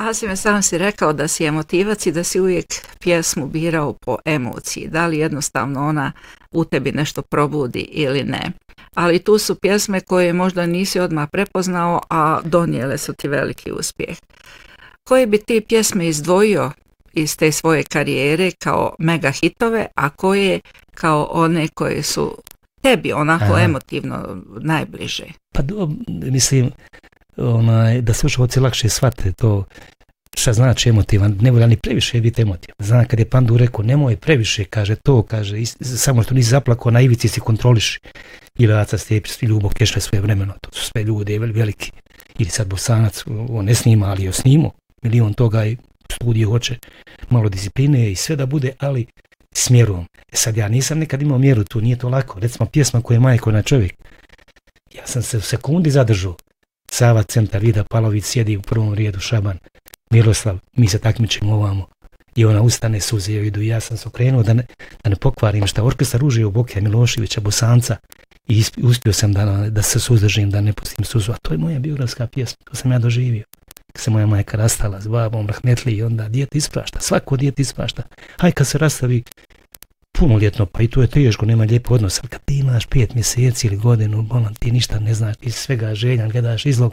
Asime, sam si rekao da si emotivac i da si uvijek pjesmu birao po emociji. Da li jednostavno ona u tebi nešto probudi ili ne. Ali tu su pjesme koje možda nisi odmah prepoznao, a donijele su ti veliki uspjeh. Koje bi ti pjesme izdvojio iz te svoje karijere kao mega hitove, a koje kao one koje su tebi onako emotivno najbliže? Pa mislim da slušalci lakše shvate to šta znači emotivan, ne volja ni previše biti emotivan. Znam kad je Pandu rekao nemoj previše, kaže to, kaže samo što nisi zaplakao na ivici si kontroliši. Ili Aca Stepić, ili Ljubo Kešle svoje vremeno, to su sve ljude veliki. Ili sad Bosanac, on ne snima, ali je snimao. Milion toga i studiju hoće malo discipline i sve da bude, ali s mjerom. Sad ja nisam nekad imao mjeru tu, nije to lako. Recimo pjesma koja je Majko na čovjek. Ja sam se u sekundi zadržao. Sava centar, Vida Palović sjedi u prvom redu, Šaban, Miroslav, mi se takmičimo ovamo. I ona ustane, suze joj idu. Ja sam se okrenuo da ne pokvarim šta. Orkestar Ruže u Bokija Miloševića, Bosanca, i uspio sam da se suzdržim, da ne pustim suzu. A to je moja biografska pjesma, to sam ja doživio. Kad se moja majka rastala s babom, rahmetli, i onda dijete isprašta, svako dijete isprašta. Haj kad se rastavi punoljetno, pa i to je teško, nema lijepo odnos, ali kad ti imaš 5 mjeseci ili godinu, bolan, ti ništa ne znaš, ti svega željan, gledaš izlog,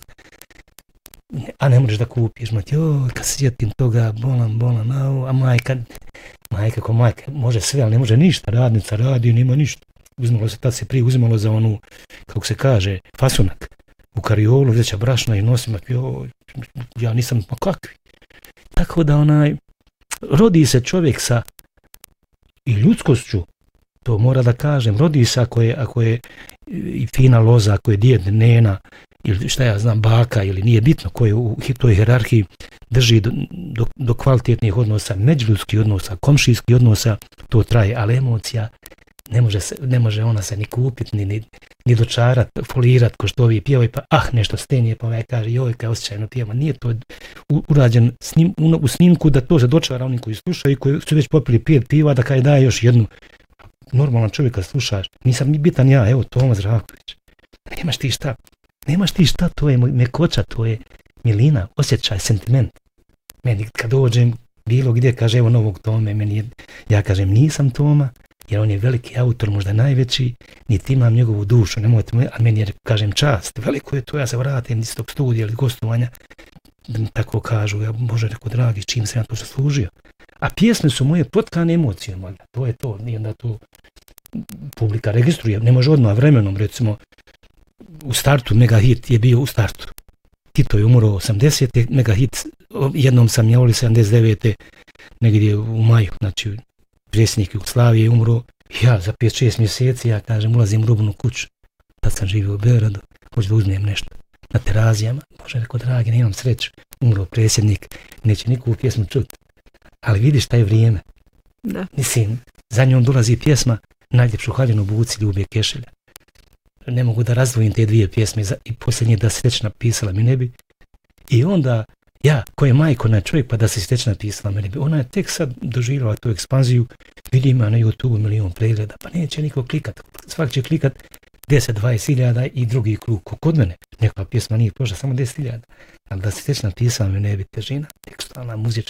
a ne možeš da kupiš, kad se sjetim toga, bolan, a majka ko majka, može sve, ali ne može ništa, radnica radi, nema ništa. Uzimalo se, tad se prije uzimalo za onu, kako se kaže, fasunak, u kariolu, vreća brašna i nosim, ja nisam, pa kakvi. Tako da rodi se čovjek sa i ljudskošću, to mora da kažem, rodi se ako je i fina loza, ako je djed, nena, ili šta ja znam, baka, ili nije bitno ko je u toj hijerarhiji drži do kvalitetnih odnosa, međuljudskih odnosa, komšijskih odnosa, to traje, ali emocija ne može ona se ni kupiti, ni dočarat, folirat, ko što ovi pjevaju, pa nešto stenje, pa kaže, joj, kaj osjećajno pjeva. Nije to urađen u snimku da to se dočara oni koji slušaju i koji su već popili 5 piva, da kaj daje još jednu. Normalan čovjek kad slušaš, nisam bitan ja, evo, Toma Zdravković. Nemaš ti šta, to je mekoća, to je milina, osjećaj, sentiment. Meni kad dođem bilo gdje, kaže, evo novog Tome, ja kažem, nisam Toma, jer on je veliki autor, možda najveći, niti imam njegovu dušu, nemojte, a meni je, kažem, čast, veliko je to, ja se vratim iz tog studija ili gostovanja, tako kažu, ja, Bože, reko dragi, s čim sam ja to zaslužio. A pjesme su moje potkane emocije, to je to, nije da to publika registruje, ne može odmah vremenom, recimo, u startu mega hit je bio u startu. Tito je umro 80. mega hit, jednom sam javili 79. negdje u maju, znači predsjednik Jugoslavije je umro, ja za 5-6 mjeseci, ja kažem, ulazim u Rubnu kuću, tad sam živio u Beogradu, hoću da uzmem nešto na terazijama, Bože, reko dragi, nemam sreću, umro predsjednik, neće nikovu pjesmu čuti, ali vidiš šta je vrijeme. Da. Mislim, za njom dolazi pjesma Najljepšu haljinu buci Ljube Kešelja. Ne mogu da razdvojim te dvije pjesme i posljednje da se već napisala mi ne bi. I onda ja, ko je Majko na čovjek, pa da se već napisala mi ne bi. Ona je tek sad doživjela tu ekspanziju, vidim na YouTube milion pregleda, pa neće niko klikat. Svak će klikat 10-20 hiljada i drugi krug. Kod mene neka pjesma nije prošla samo 10 hiljada. Ali da se već napisala mi ne bi, težina, tekstualna, muzička,